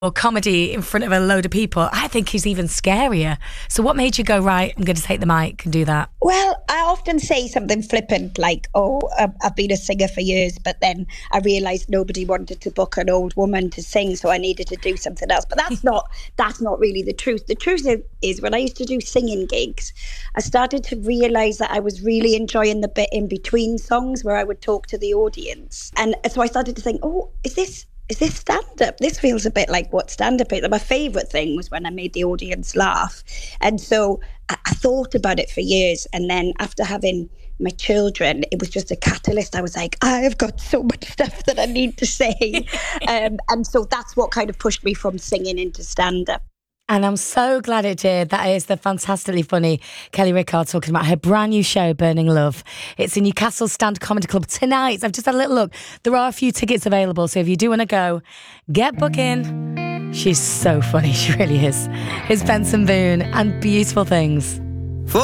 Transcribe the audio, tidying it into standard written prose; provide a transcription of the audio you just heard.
or comedy in front of a load of people, I think he's even scarier. So what made you go, right, I'm going to take the mic and do that? Well, I often say something flippant like, I've been a singer for years, but then I realised nobody wanted to book an old woman to sing, so I needed to do something else. But that's not really the truth. The truth is when I used to do singing gigs, I started to realise that I was really enjoying the bit in between songs where I would talk to the audience. And so I started to think, is this stand-up? This feels a bit like what stand-up is. My favourite thing was when I made the audience laugh. And so I thought about it for years. And then after having my children, it was just a catalyst. I was like, I've got so much stuff that I need to say. And so that's what kind of pushed me from singing into stand-up. And I'm so glad it did. That is the fantastically funny Kelly Rickard talking about her brand new show, Burning Love. It's in Newcastle Stand Comedy Club tonight. I've just had a little look. There are a few tickets available, so if you do want to go, get booking. She's so funny, she really is. Here's Benson Boone and Beautiful Things.